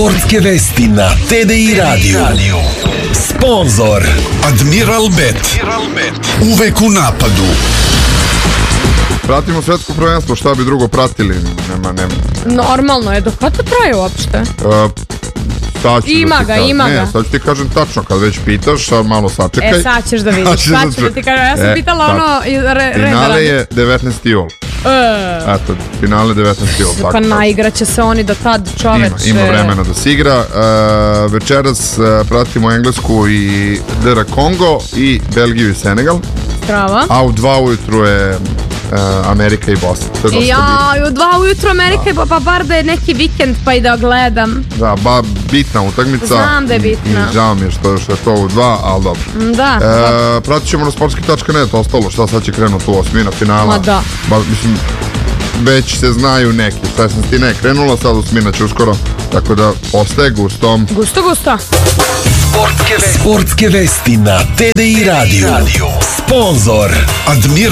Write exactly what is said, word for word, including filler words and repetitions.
Sportske vesti na T D I Radio. Sponzor Admiral Bet. Uvek u napadu. Pratimo svetsko prvenstvo, šta bi drugo pratili? Nema, nema. Normalno je, dok kada to traje uopšte? Uh, sad ću Ima da ti ga, kažem. ima ne, ga. sad ću ti kažem tačno, kad već pitaš, sad malo sačekaj. E, sad ćeš da vidiš, ćeš sad ću da ti kažem, ja sam E, pitala sad. ono, i re, Finale je devetnaesti jul. E, Eto, finale devetnaesti jul. pa naigraće se oni do tad, Ima, čoveče. ima vremena da se igra. Uh, večeras uh, pratimo Englesku i D R Kongo i Belgiju i Senegal. Strava. A u dva ujutru je uh, Amerika i Bosna. To je dosta Ja, i u dva ujutro Amerika, pa, pa bar da je neki vikend pa i da gledam. bitno. Da, ba, bitna utakmica. Znam da je bitna. I žao mi je što, što je to u dva, ali dobro. Da. E, pratit ćemo na sportski tačka net ostalo, šta sad će krenuti u osmina finala. Ma da. Ba, mislim, već se znaju neki. šesnaestina je krenula, sad osmina će uskoro. Tako da ostaje gustom. Gusto, gusto. Sportske vesti na T D I Radio. Sponzor Admiral